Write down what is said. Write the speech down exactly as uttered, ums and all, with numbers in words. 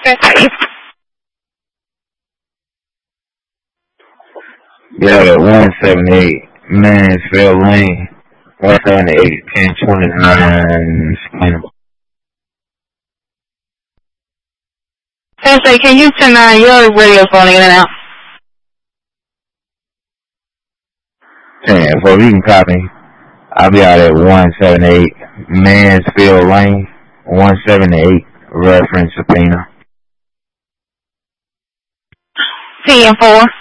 Yeah, one seventy-eight Mansfield Lane, one seventy-eight, ten twenty-nine, Spain. Sensei, can you turn on your radio's going in and out? ten, for you can copy. I'll be out at one seventy-eight Mansfield Lane, one seventy-eight, reference subpoena. ten four.